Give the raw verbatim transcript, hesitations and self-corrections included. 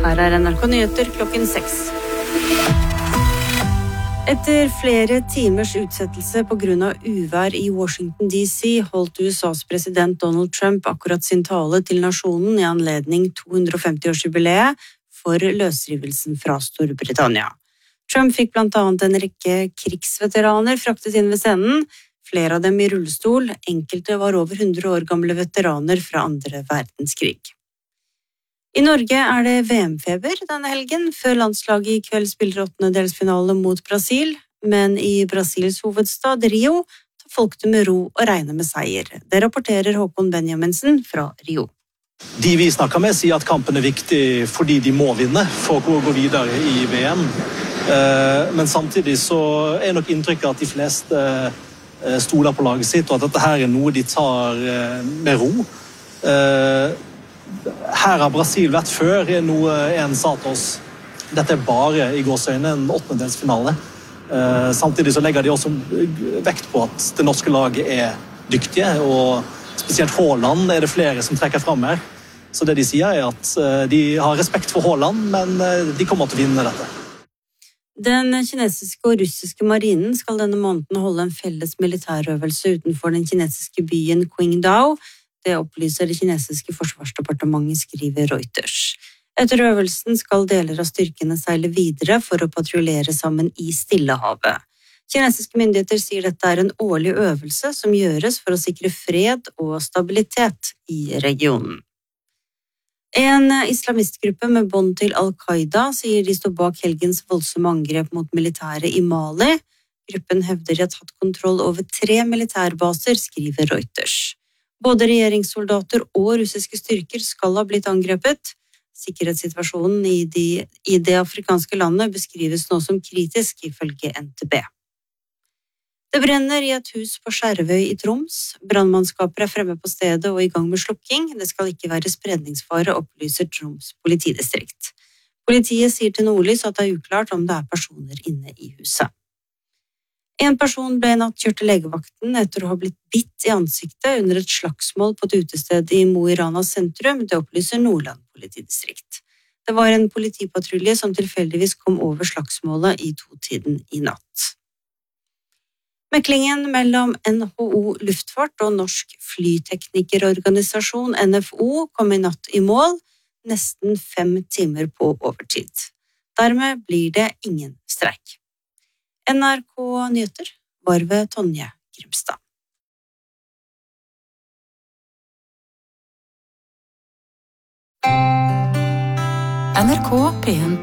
Her er N R K Nyheter klokken seks. Etter flere timers utsettelse på grunn av uvær i Washington D C holdt U S A's president Donald Trump akkurat sin tale til nasjonen i anledning to hundre femti-årsjubileet for løsrivelsen fra Storbritannia. Trump fikk blant annet en rekke krigsveteraner fraktet inn ved scenen, flere av dem i rullestol, enkelte var over hundre år gamle veteraner fra andre verdenskrig. I Norge er det V M-feber denne helgen, før landslaget i kveld spiller åttendedelsfinale mot Brasil, men i Brasils hovedstad Rio tar folk det med ro og regner med seier. Det rapporterer Håkon Benjaminsen fra Rio. De vi snakker med sier at kampen er viktig fordi de må vinne for å gå videre i V M. Men samtidig så er nok inntrykket at de fleste stoler på laget sitt, og at dette her er noe de tar med ro. Her har Brasil vært før, noe en sa til oss. Dette er bare i gåseøyne en åttendedelsfinale. Samtidig så legger de også vekt på at det norske laget er dyktige, og spesielt Haaland er det flere som trekker frem her. Så det de sier er at de har respekt for Haaland, men de kommer til å vinne dette. Den kinesiske og russiske marinen skal denne måneden holde en felles militærøvelse utenfor den kinesiske byen Qingdao. Det opplyser det kinesiske forsvarsdepartementet, skriver Reuters. Etter øvelsen skal deler av styrkene seile videre for å patruljere sammen i Stillehavet. Kinesiske myndigheter sier dette er en årlig øvelse som gjøres for å sikre fred og stabilitet i regionen. En islamistgruppe med bånd til Al-Qaida sier de står bak helgens voldsomme angrep mot militæret i Mali. Gruppen hevder de har tatt kontroll over tre militærbaser, skriver Reuters. Både regjeringssoldater og russiske styrker skal ha blitt angrepet. Sikkerhetssituasjonen i, de, i det afrikanske landet beskrives nå som kritisk, ifølge N T B. Det brenner i et hus på Skjervøy i Troms. Brannmannskaper er fremme på stedet og i gang med slukking. Det skal ikke være spredningsfare, opplyser Troms politidistrikt. Politiet sier til Nordlys at det er uklart om det er personer inne i huset. En person ble i natt kjørt til legevakten etter å ha blitt bitt i ansiktet under et slagsmål på et utested i Mo i Rana sentrum, det opplyser Nordland politidistrikt. Det var en politipatrulje som tilfeldigvis kom over slagsmålet i to-tiden i natt. Meklingen mellom N H O Luftfart og Norsk Flyteknikerorganisasjon N F O kom i natt i mål, nesten fem timer på overtid. Dermed blir det ingen streik. N R K Nyheter var ved Tonje Grimstad. N R K P en